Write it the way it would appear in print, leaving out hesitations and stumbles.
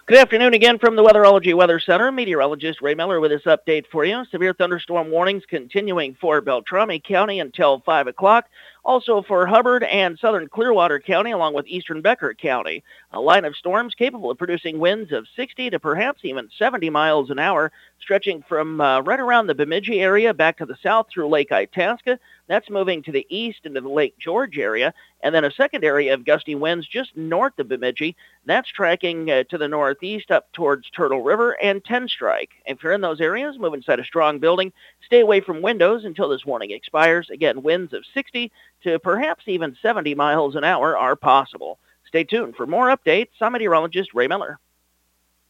Good afternoon again from the Weatherology Weather Center. Meteorologist Ray Miller with this update for you. Severe thunderstorm warnings continuing for Beltrami County until 5 o'clock. Also for Hubbard and southern Clearwater County, along with eastern Becker County. A line of storms capable of producing winds of 60 to perhaps even 70 miles an hour, stretching from right around the Bemidji area back to the south through Lake Itasca. That's moving to the east into the Lake George area. And then a second area of gusty winds just north of Bemidji. That's tracking to the northeast up towards Turtle River and Ten Strike. If you're in those areas, move inside a strong building. Stay away from windows until this warning expires. Again, winds of 60 to perhaps even 70 miles an hour are possible. Stay tuned for more updates. I'm meteorologist Ray Miller.